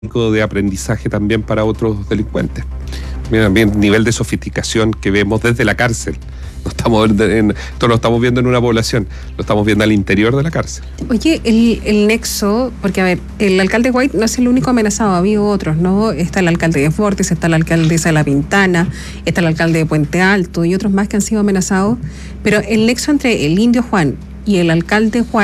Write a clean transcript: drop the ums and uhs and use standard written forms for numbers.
de aprendizaje también para otros delincuentes. También nivel de sofisticación que vemos desde la cárcel. Esto lo estamos viendo en una población, lo estamos viendo al interior de la cárcel. Oye, el nexo, porque a ver, el alcalde White no es el único amenazado, ha habido otros, ¿no? Está el alcalde de Fortis, está la alcaldesa de La Pintana, está el alcalde de Puente Alto y otros más que han sido amenazados, pero el nexo entre el Indio Juan y el alcalde White